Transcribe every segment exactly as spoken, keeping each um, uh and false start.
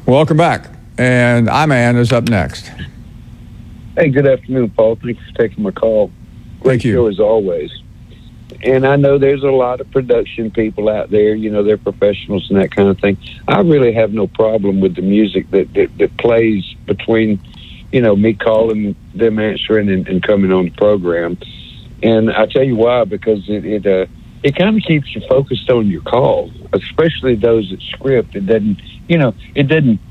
Welcome back. And I-Man is up next. Hey, good afternoon, Paul. Thanks for taking my call. Great Thank you. show as always. And I know there's a lot of production people out there, you know, they're professionals and that kind of thing. I really have no problem with the music that, that, that plays between, you know, me calling, them answering, and, and coming on the program. And I tell you why, because it it, uh, it kind of keeps you focused on your call, especially those that script. It doesn't, you know, it doesn't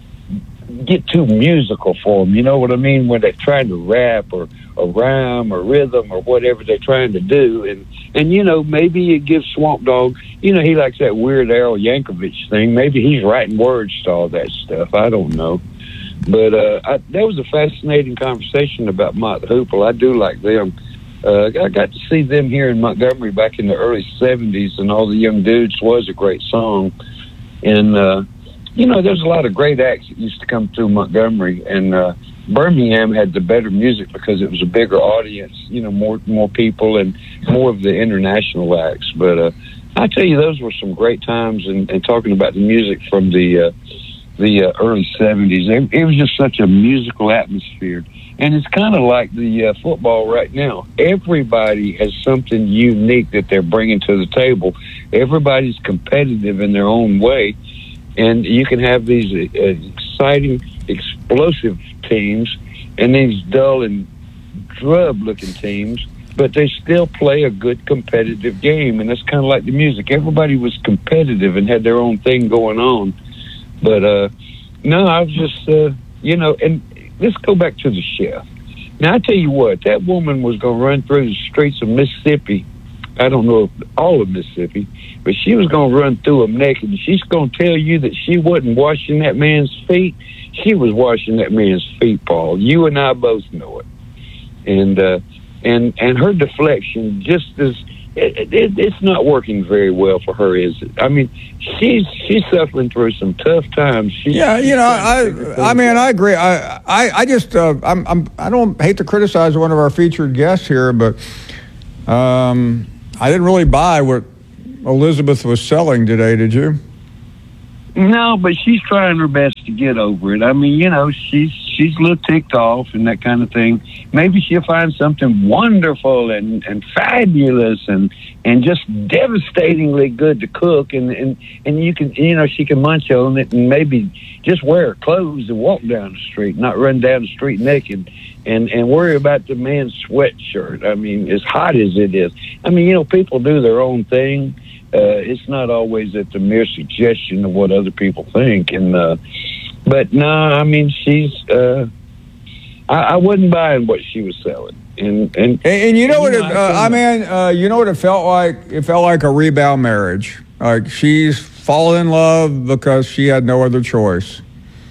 get too musical for them. You know what I mean? When they're trying to rap or, or rhyme or rhythm or whatever they're trying to do. And, and, you know, maybe it gives Swamp Dogg, you know, he likes that Weird Al Yankovic thing. Maybe he's writing words to all that stuff. I don't know. But uh, I, that was a fascinating conversation about Mott the Hoople. I do like them. Uh, I got to see them here in Montgomery back in the early seventies, and All the Young Dudes was a great song. And, uh, you know, there's a lot of great acts that used to come through Montgomery, and uh, Birmingham had the better music because it was a bigger audience, you know, more more people and more of the international acts. But uh, I tell you, those were some great times, and, and talking about the music from the uh, the uh, early seventies. It, it was just such a musical atmosphere. And it's kind of like the uh, football right now. Everybody has something unique that they're bringing to the table. Everybody's competitive in their own way. And you can have these uh, exciting, explosive teams and these dull and drab-looking teams, but they still play a good competitive game. And that's kind of like the music. Everybody was competitive and had their own thing going on. But, uh, no, I was just, uh, you know, and let's go back to the chef. Now, I tell you what, that woman was going to run through the streets of Mississippi. I don't know if all of Mississippi, but she was going to run through them naked. And she's going to tell you that she wasn't washing that man's feet. She was washing that man's feet, Paul. You and I both know it. And uh, and and her deflection just as it, it, it's not working very well for her, is it? I mean, she's she's suffering through some tough times. She's, yeah, you know, I I mean, I agree. I I, I just uh, I'm I'm I don't hate to criticize one of our featured guests here, but um, I didn't really buy what Elizabeth was selling today. Did you? No, but she's trying her best to get over it. I mean, you know, she's she's a little ticked off and that kind of thing. Maybe she'll find something wonderful and, and fabulous and and just devastatingly good to cook, and, and, and you can, you know, she can munch on it and maybe just wear her clothes and walk down the street, not run down the street naked and, and worry about the man's sweatshirt. I mean, as hot as it is. I mean, you know, people do their own thing. Uh, it's not always at the mere suggestion of what other people think. And uh, but no, I mean, she's. Uh, I, I wasn't buying what she was selling. And and and, and you know what? It, uh, I mean, uh, you know what it felt like? It felt like a rebound marriage. Like she's fallen in love because she had no other choice.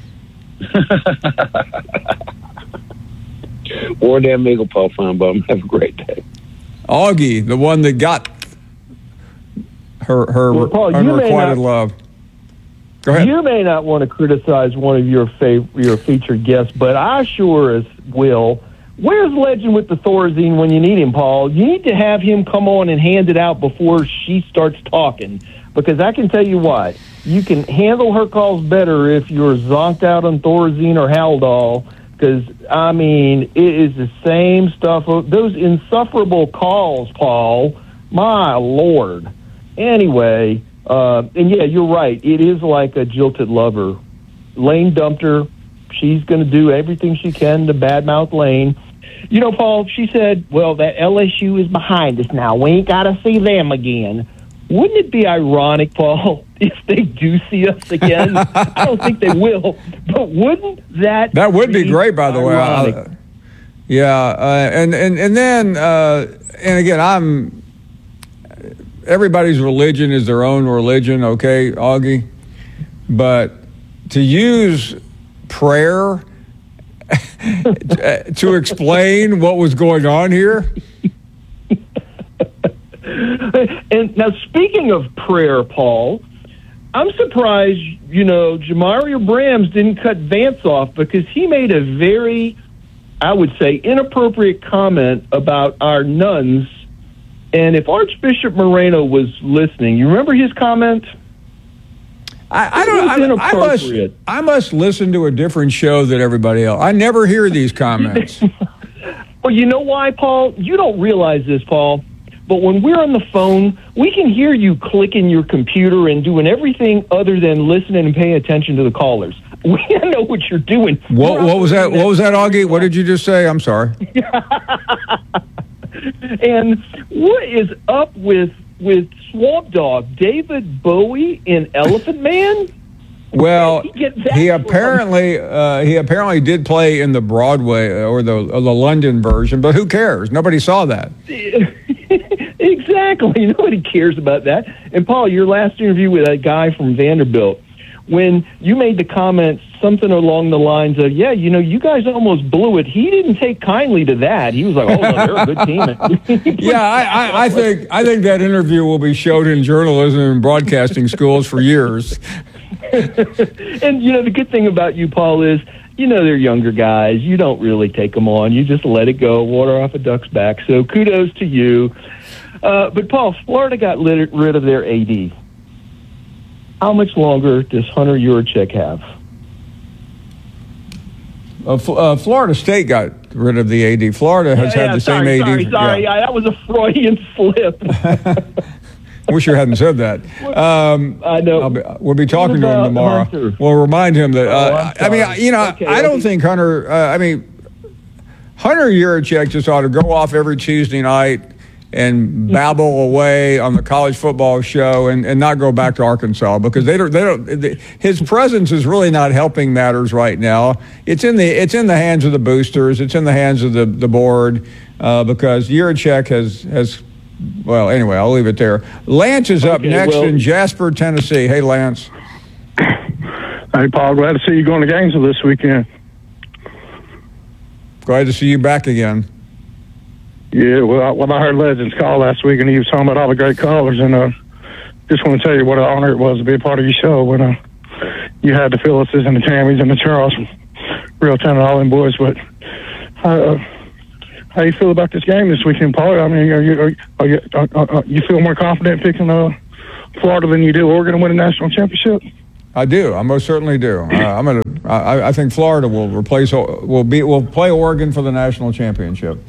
War damn Eagle, Paul Feinbaum. Have a great day. Augie, the one that got her her well, Paul, unrequited love. Go ahead. You may not want to criticize one of your fav- your featured guests, but I sure as will. Where's Legend with the Thorazine when you need him, Paul? You need to have him come on and hand it out before she starts talking, because I can tell you what, you can handle her calls better if you're zonked out on Thorazine or Haldol, because, I mean, it is the same stuff. Those insufferable calls, Paul, my Lord. Anyway, uh, and yeah, you're right. It is like a jilted lover. Lane dumped her. She's going to do everything she can to badmouth Lane. You know, Paul, she said, well, that L S U is behind us now. We ain't got to see them again. Wouldn't it be ironic, Paul, if they do see us again? I don't think they will, but wouldn't that That would be, be great, by the ironic? way. I, yeah, uh, and, and, and then, uh, and again, I'm, everybody's religion is their own religion, okay, Augie? But to use prayer to explain what was going on here. And now, speaking of prayer, Paul, I'm surprised, you know, Jamario Brams didn't cut Vance off, because he made a very, I would say, inappropriate comment about our nuns. And if Archbishop Moreno was listening, you remember his comment? I, I don't. I, I must. I must listen to a different show than everybody else. I never hear these comments. Well, you know why, Paul? You don't realize this, Paul. But when we're on the phone, we can hear you clicking your computer and doing everything other than listening and paying attention to the callers. We know what you're doing. What, what was that? What was that, Augie? What did you just say? I'm sorry. And what is up with with Swamp Dogg, David Bowie in Elephant Man? Well, he, he apparently uh, he apparently did play in the Broadway or the or the London version, but who cares? Nobody saw that. Exactly. Nobody cares about that. And Paul, your last interview with that guy from Vanderbilt, when you made the comment something along the lines of, yeah, you know, you guys almost blew it. He didn't take kindly to that. He was like, oh, no, they're a good team. Yeah, I, I, I think I think that interview will be showed in journalism and broadcasting schools for years. And, you know, the good thing about you, Paul, is, you know, they're younger guys. You don't really take them on. You just let it go, water off a duck's back. So kudos to you. Uh, but, Paul, Florida got rid, rid of their A D. How much longer does Hunter Yurachek have? Uh, F- uh, Florida State got rid of the A D. Florida has yeah, had yeah, the sorry, same A D. Sorry, sorry. Yeah. I, that was a Freudian slip. Wish you hadn't said that. Um, I know. I'll be, we'll be talking to him tomorrow. Hunter? We'll remind him that. Uh, oh, I mean, you know, okay, I don't okay. think Hunter. Uh, I mean, Hunter Yurachek just ought to go off every Tuesday night and babble away on the college football show and, and not go back to Arkansas, because they don't. They don't. They, his presence is really not helping matters right now. It's in the. It's in the hands of the boosters. It's in the hands of the the board, uh, because Yurachek has has. Well, anyway, I'll leave it there. Lance is up Okay, next well, in Jasper, Tennessee. Hey, Lance. Hey, Paul, glad to see you going to games this weekend. Glad to see you back again. Yeah, well, I, well, I heard Legends call last week, and he was talking about all the great callers, and uh, just want to tell you what an honor it was to be a part of your show when uh, you had the Phyllises and the Tammys and the Charles, real talent, all them boys. But uh, how you feel about this game this weekend, Paul? I mean, are you, are, are you, are, are you feel more confident picking uh, Florida than you do Oregon to win a national championship? I do. I most certainly do. Uh, I'm gonna. I, I think Florida will replace. Will be. Will play Oregon for the national championship.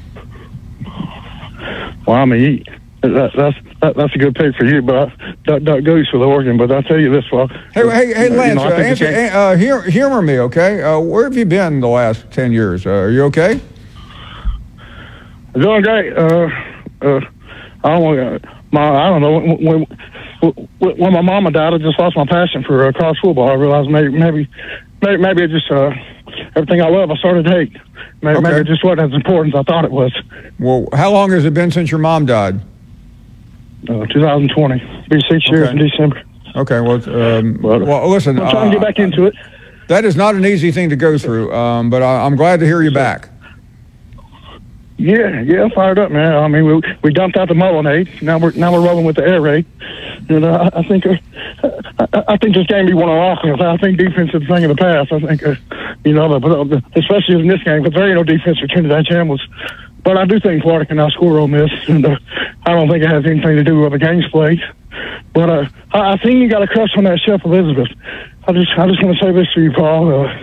Well, I mean, that, that's that, that's a good pick for you, but Duck, Duck Goose with Oregon. But I'll tell you this, well. Hey, hey, hey, you Lance. know, uh, answer, uh, humor, humor me, okay? Uh, where have you been the last ten years? Uh, are you okay? Doing great. Uh, uh, I don't want my. I don't know when, when when my mama died. I just lost my passion for uh, college football. I realized maybe maybe maybe, maybe it just uh, everything I love I started to hate. Maybe, Okay. maybe it just wasn't as important as I thought it was. Well, how long has it been since your mom died? Uh, twenty twenty. Be six years Okay. in December. Okay. Well, um, But, uh, well, listen. I'm trying to uh, get back into it. That is not an easy thing to go through, um, but I, I'm glad to hear you back. Yeah, yeah, I'm fired up, man. I mean, we we dumped out the Mullinade. Now we're now we're rolling with the air raid. And uh, I think uh, I, I think this game be won on offense. I think defense is the thing of the past. I think uh, you know, the, especially in this game, because there ain't no defense for Trinidad Chambliss. But I do think Florida can outscore Ole Miss, and uh, I don't think it has anything to do with the game's played. But uh, I, I think you got a crush on that Chef Elizabeth. I just I just want to say this to you, Paul. Uh,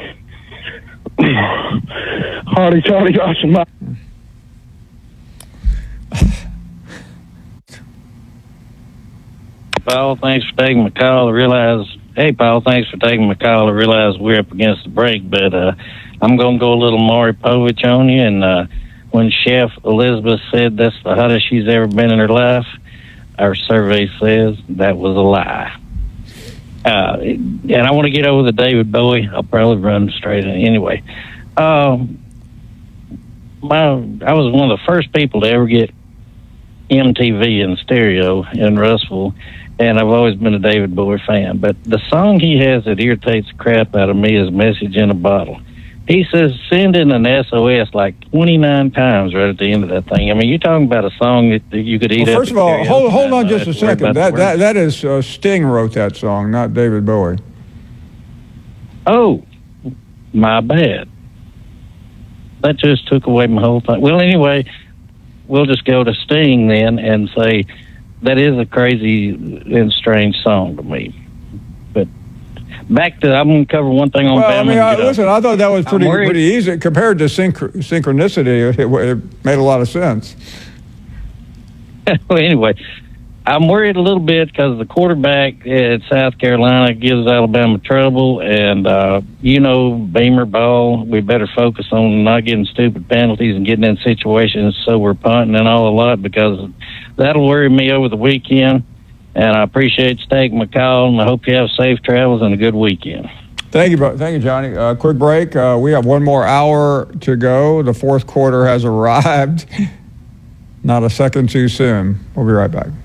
Hardy Toddy got some. Paul, thanks for taking my call. I realize, hey, Paul, thanks for taking my call. I realize we're up against the break, but uh, I'm going to go a little Maury Povich on you. And uh, when Chef Elizabeth said that's the hottest she's ever been in her life, our survey says that was a lie. Uh, and I want to get over the David Bowie. I'll probably run straight in. Anyway, um, my, I was one of the first people to ever get M T V in stereo in Russellville, and I've always been a David Bowie fan. But the song he has that irritates the crap out of me is Message in a Bottle. He says, send in an S O S like twenty-nine times right at the end of that thing. I mean, you're talking about a song that, that you could eat Well, up. first of all, hold, hold on just a Don't have to worry second. about That the that words. that is uh, Sting wrote that song, not David Bowie. Oh, my bad. That just took away my whole thing. Well, anyway, we'll just go to Sting then and say that is a crazy and strange song to me. But back to, I'm going to cover one thing on Well, I Bama. mean, and I, get listen, up. I thought that was pretty I'm worried. pretty easy compared to synch- synchronicity. It, it made a lot of sense. Well, anyway, I'm worried a little bit because the quarterback at South Carolina gives Alabama trouble, and uh, you know, Beamer ball. We better focus on not getting stupid penalties and getting in situations so we're punting and all a lot, because that'll worry me over the weekend. And I appreciate you taking my call, and I hope you have safe travels and a good weekend. Thank you, bro. Thank you, Johnny. Uh, quick break. Uh, we have one more hour to go. The fourth quarter has arrived. Not a second too soon. We'll be right back.